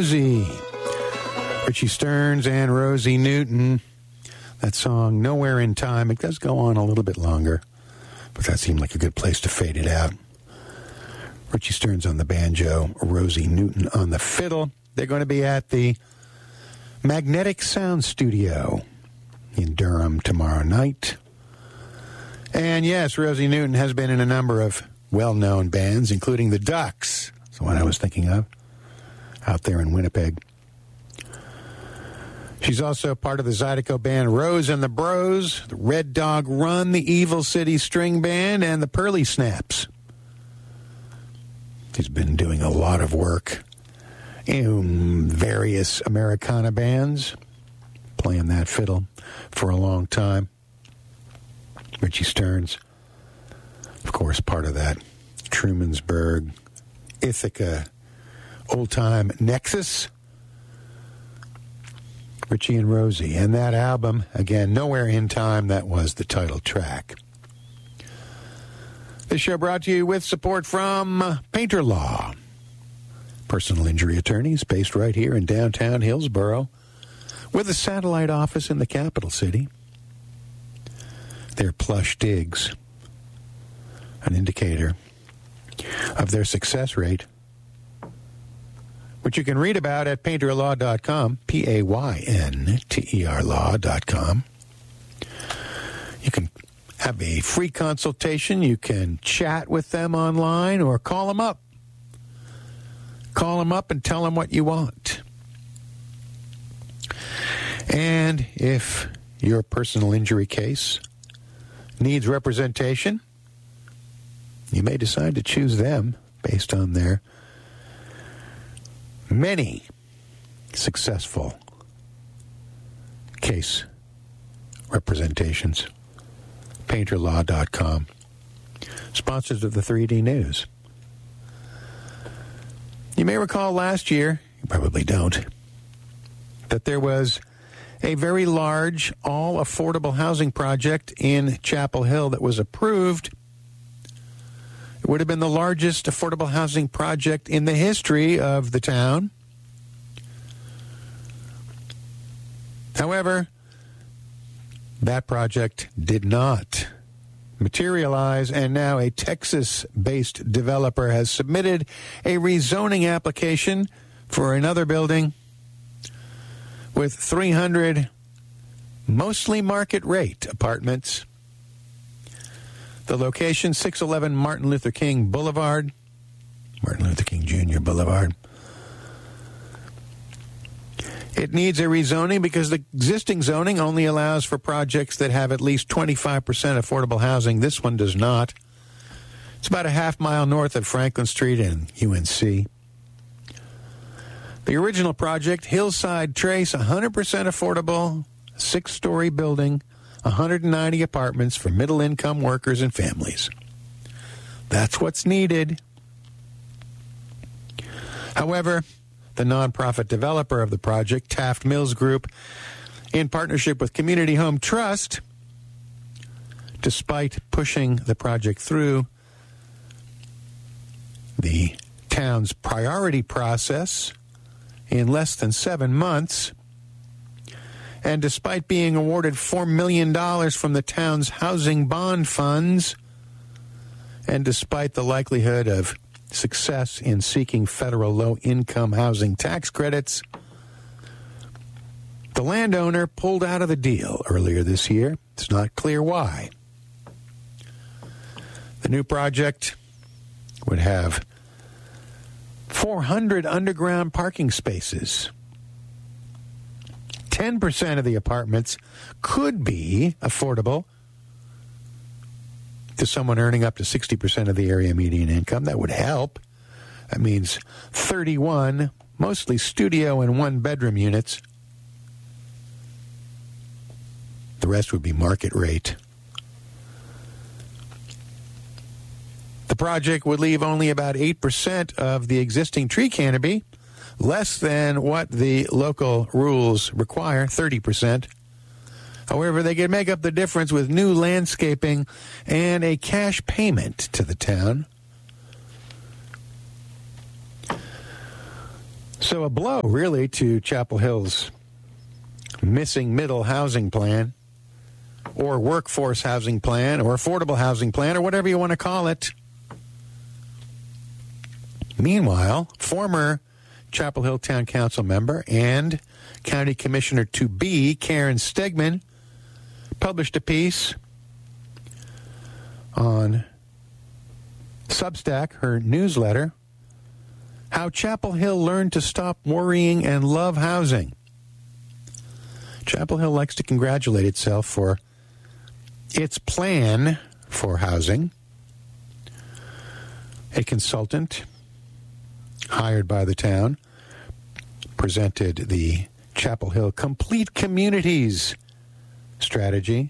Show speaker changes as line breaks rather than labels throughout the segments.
Rosie. Richie Stearns and Rosie Newton. That song, Nowhere in Time. It does go on a little bit longer, but that seemed like a good place to fade it out. Richie Stearns on the banjo, Rosie Newton on the fiddle. They're going to be at the Magnetic Sound Studio in Durham tomorrow night. And yes, Rosie Newton has been in a number of well-known bands, including the Ducks. That's the one I was thinking of, out there in Winnipeg. She's also part of the Zydeco band Rose and the Bros, the Red Dog Run, the Evil City String Band, and the Pearly Snaps. She's been doing a lot of work in various Americana bands, playing that fiddle for a long time. Richie Stearns, of course, part of that Trumansburg, Ithaca, old-time Nexus. Richie and Rosie. And that album, again, Nowhere in Time, that was the title track. This show brought to you with support from Painter Law. Personal injury attorneys based right here in downtown Hillsborough with a satellite office in the capital city. Their plush digs, an indicator of their success rate, which you can read about at painterlaw.com, P-A-Y-N-T-E-R law.com. You can have a free consultation. You can chat with them online or call them up. Call them up and tell them what you want. And if your personal injury case needs representation, you may decide to choose them based on their many successful case representations. Painterlaw.com. Sponsors of the 3D News. You may recall last year, you probably don't, that there was a very large, all-affordable housing project in Chapel Hill that was approved. It would have been the largest affordable housing project in the history of the town. However, that project did not materialize, and now a Texas-based developer has submitted a rezoning application for another building with 300 mostly market-rate apartments. The location, 611 Martin Luther King Boulevard, Martin Luther King Jr. Boulevard. It needs a rezoning because the existing zoning only allows for projects that have at least 25% affordable housing. This one does not. It's about a half mile north of Franklin Street and UNC. The original project, Hillside Trace, 100% affordable, 6-story building, 190 apartments for middle-income workers and families. That's what's needed. However, the nonprofit developer of the project, Taft Mills Group, in partnership with Community Home Trust, despite pushing the project through the town's priority process in less than 7 months, and despite being awarded $4 million from the town's housing bond funds, and despite the likelihood of success in seeking federal low-income housing tax credits, the landowner pulled out of the deal earlier this year. It's not clear why. The new project would have 400 underground parking spaces. 10% of the apartments could be affordable to someone earning up to 60% of the area median income. That would help. That means 31, mostly studio and one-bedroom units. The rest would be market rate. The project would leave only about 8% of the existing tree canopy, less than what the local rules require, 30%. However, they could make up the difference with new landscaping and a cash payment to the town. So a blow, really, to Chapel Hill's missing middle housing plan, or workforce housing plan, or affordable housing plan, or whatever you want to call it. Meanwhile, former Chapel Hill Town Council member and County Commissioner to be, Karen Stegman, published a piece on Substack, her newsletter, How Chapel Hill Learned to Stop Worrying and Love Housing. Chapel Hill likes to congratulate itself for its plan for housing. A consultant hired by the town presented the Chapel Hill Complete Communities strategy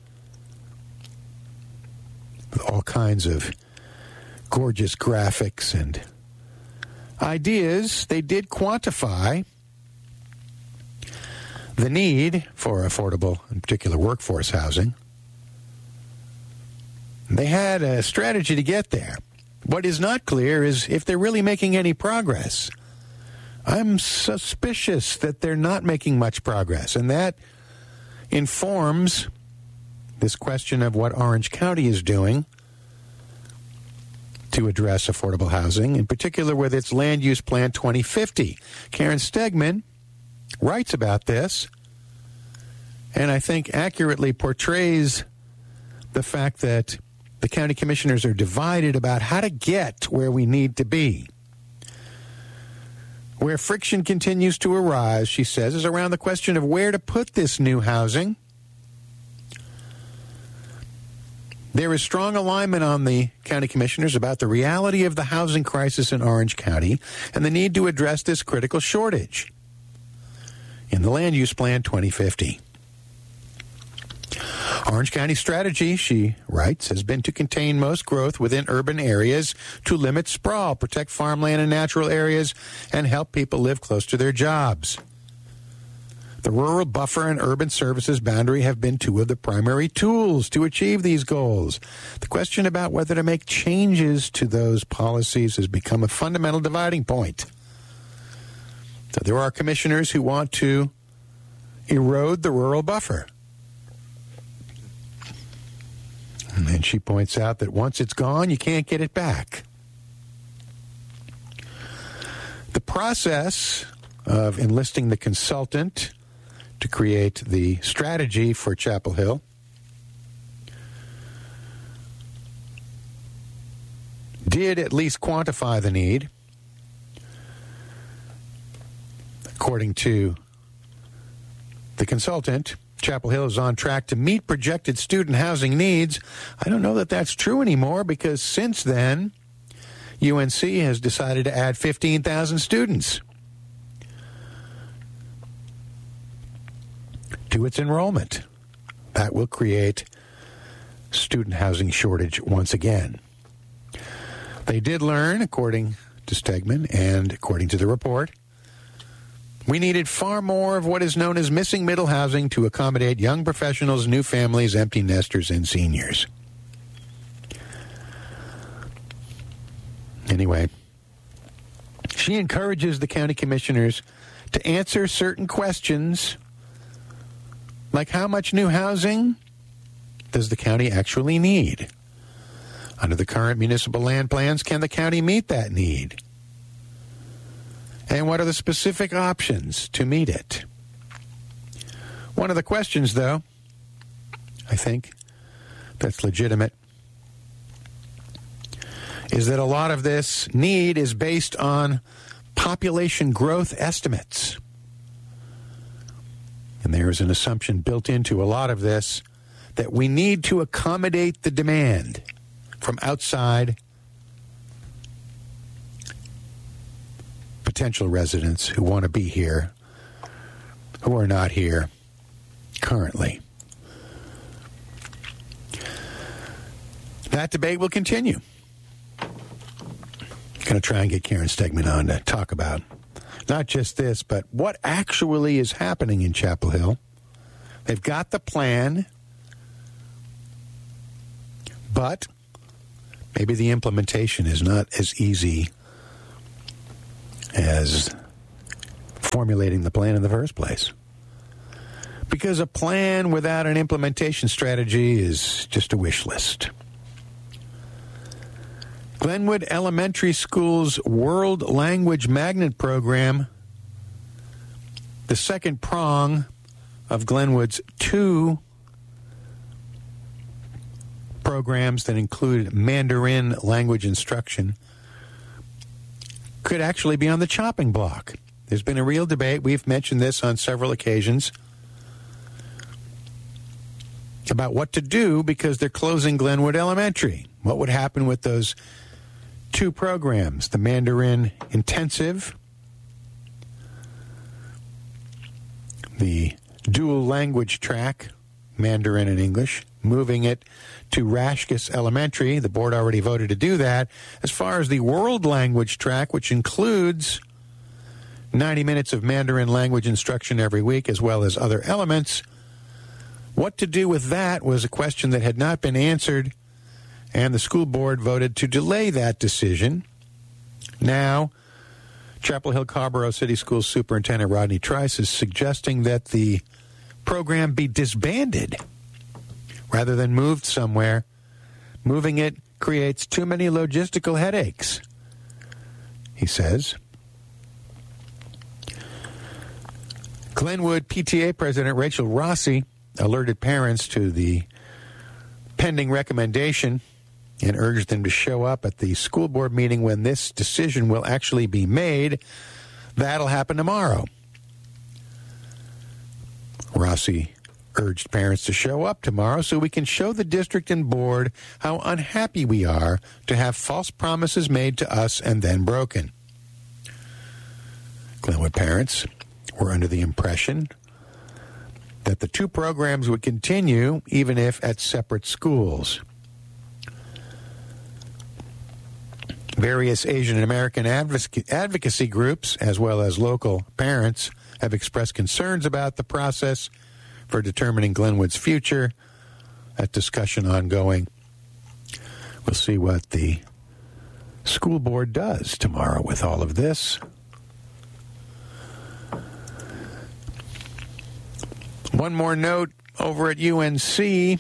with all kinds of gorgeous graphics and ideas. They did quantify the need for affordable, in particular, workforce housing. They had a strategy to get there. What is not clear is if they're really making any progress. I'm suspicious that they're not making much progress, and that informs this question of what Orange County is doing to address affordable housing, in particular with its Land Use Plan 2050. Karen Stegman writes about this, and I think accurately portrays the fact that the county commissioners are divided about how to get where we need to be. Where friction continues to arise, she says, is around the question of where to put this new housing. There is strong alignment on the county commissioners about the reality of the housing crisis in Orange County and the need to address this critical shortage in the Land Use Plan 2050. Orange County's strategy, she writes, has been to contain most growth within urban areas, to limit sprawl, protect farmland and natural areas, and help people live close to their jobs. The rural buffer and urban services boundary have been two of the primary tools to achieve these goals. The question about whether to make changes to those policies has become a fundamental dividing point. So there are commissioners who want to erode the rural buffer. And then she points out that once it's gone, you can't get it back. The process of enlisting the consultant to create the strategy for Chapel Hill did at least quantify the need. According to the consultant, Chapel Hill is on track to meet projected student housing needs. I don't know that that's true anymore because since then, UNC has decided to add 15,000 students to its enrollment. That will create student housing shortage once again. They did learn, according to Stegman and according to the report, we needed far more of what is known as missing middle housing to accommodate young professionals, new families, empty nesters, and seniors. Anyway, she encourages the county commissioners to answer certain questions, like how much new housing does the county actually need? Under the current municipal land plans, can the county meet that need? And what are the specific options to meet it? One of the questions, though, I think that's legitimate, is that a lot of this need is based on population growth estimates. And there is an assumption built into a lot of this that we need to accommodate the demand from outside potential residents who want to be here, who are not here currently. That debate will continue. Going to try and get Karen Stegman on to talk about not just this, but what actually is happening in Chapel Hill. They've got the plan, but maybe the implementation is not as easy as formulating the plan in the first place. Because a plan without an implementation strategy is just a wish list. Glenwood Elementary School's World Language Magnet Program, the second prong of Glenwood's 2 programs that include Mandarin language instruction, could actually be on the chopping block. There's been a real debate. We've mentioned this on several occasions about what to do because they're closing Glenwood Elementary. What would happen with those 2 programs, the Mandarin Intensive, the dual language track, Mandarin and English, moving it to Rashkus Elementary. The board already voted to do that. As far as the world language track, which includes 90 minutes of Mandarin language instruction every week, as well as other elements, what to do with that was a question that had not been answered, and the school board voted to delay that decision. Now, Chapel Hill Carborough City Schools Superintendent Rodney Trice is suggesting that the program be disbanded rather than moved somewhere. Moving it creates too many logistical headaches, he says. Glenwood PTA President Rachel Rossi alerted parents to the pending recommendation and urged them to show up at the school board meeting when this decision will actually be made. That'll happen tomorrow. Rossi urged parents to show up tomorrow so we can show the district and board how unhappy we are to have false promises made to us and then broken. Glenwood parents were under the impression that the 2 programs would continue even if at separate schools. Various Asian American advocacy groups, as well as local parents, have expressed concerns about the process for determining Glenwood's future. That discussion ongoing. We'll see what the school board does tomorrow with all of this. One more note over at UNC. You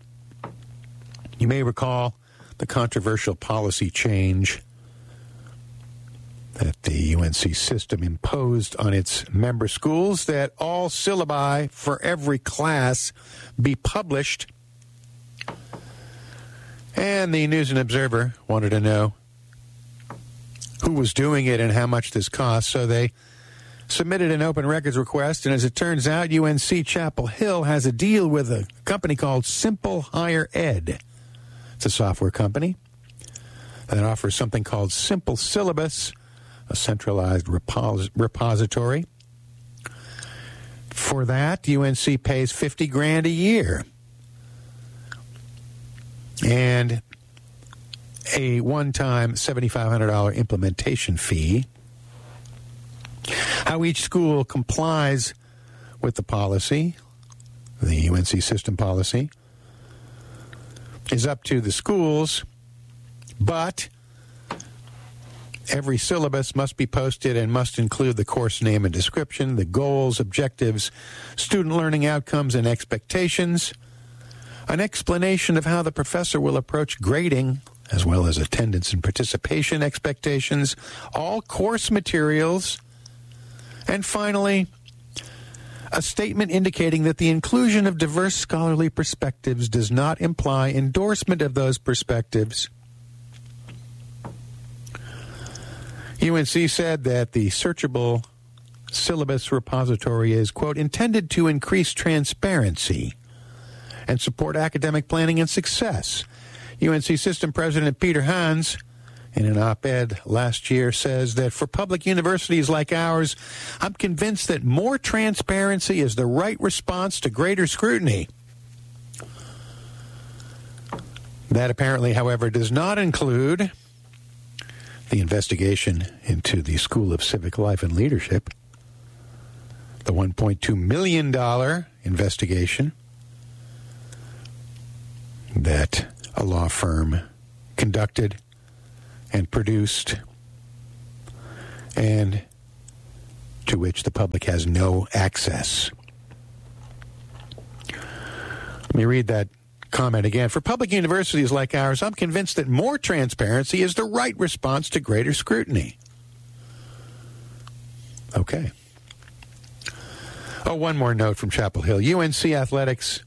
may recall the controversial policy change that the UNC system imposed on its member schools, that all syllabi for every class be published. And the News and Observer wanted to know who was doing it and how much this cost, so they submitted an open records request, and as it turns out, UNC Chapel Hill has a deal with a company called Simple Higher Ed. It's a software company that offers something called Simple Syllabus, a centralized repository. For that, UNC pays $50,000 a year and a one-time $7,500 implementation fee. How each school complies with the policy, the UNC system policy, is up to the schools, but every syllabus must be posted and must include the course name and description, the goals, objectives, student learning outcomes, and expectations, an explanation of how the professor will approach grading, as well as attendance and participation expectations, all course materials, and finally, a statement indicating that the inclusion of diverse scholarly perspectives does not imply endorsement of those perspectives. UNC said that the searchable syllabus repository is, quote, intended to increase transparency and support academic planning and success. UNC System President Peter Hans, in an op-ed last year, says that for public universities like ours, I'm convinced that more transparency is the right response to greater scrutiny. That apparently, however, does not include the investigation into the School of Civic Life and Leadership, the $1.2 million investigation that a law firm conducted and produced and to which the public has no access. Let me read that comment again. For public universities like ours, I'm convinced that more transparency is the right response to greater scrutiny. Okay. Oh, one more note from Chapel Hill. UNC Athletics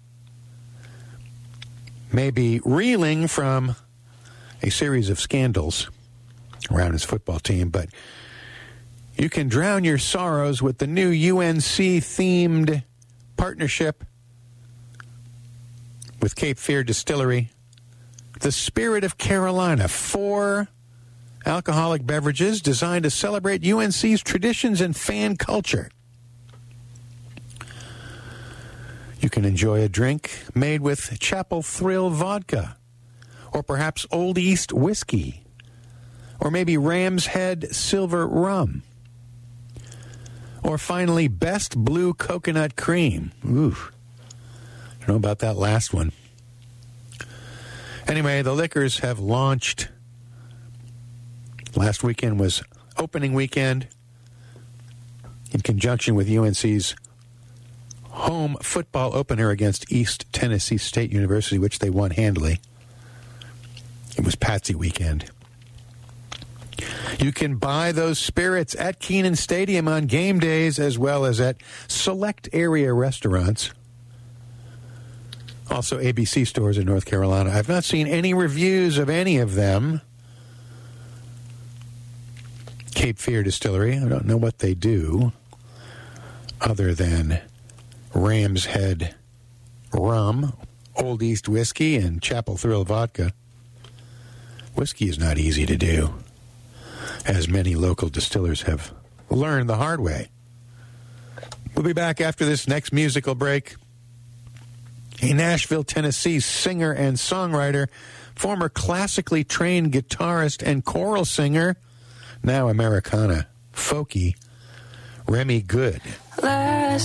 may be reeling from a series of scandals around his football team, but you can drown your sorrows with the new UNC-themed partnership with Cape Fear Distillery. The Spirit of Carolina, 4 alcoholic beverages designed to celebrate UNC's traditions and fan culture. You can enjoy a drink made with Chapel Thrill vodka, or perhaps Old East whiskey, or maybe Ram's Head Silver rum, or finally Best Blue Coconut Cream. Ooh, I don't know about that last one. Anyway, the liquors have launched. Last weekend was opening weekend in conjunction with UNC's home football opener against East Tennessee State University, which they won handily. It was Patsy weekend. You can buy those spirits at Kenan Stadium on game days as well as at select area restaurants. Also ABC stores in North Carolina. I've not seen any reviews of any of them. Cape Fear Distillery, I don't know what they do other than Ram's Head rum, Old East whiskey, and Chapel Thrill vodka. Whiskey is not easy to do, as many local distillers have learned the hard way. We'll be back after this next musical break. A Nashville, Tennessee singer and songwriter, former classically trained guitarist and choral singer, now Americana folky, Remy Good.